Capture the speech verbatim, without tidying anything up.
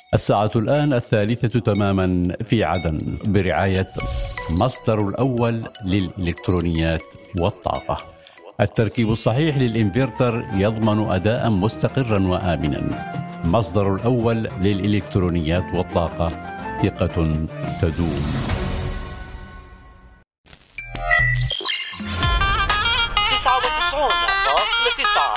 الساعة الآن الثالثة تماما في عدن برعاية مصدر الأول للإلكترونيات والطاقة. التركيب الصحيح للإنفرتر يضمن أداء مستقرا وآمنا. مصدر الأول للإلكترونيات والطاقة، ثقة تدوم. تسعة وتسعون فاصلة تسعة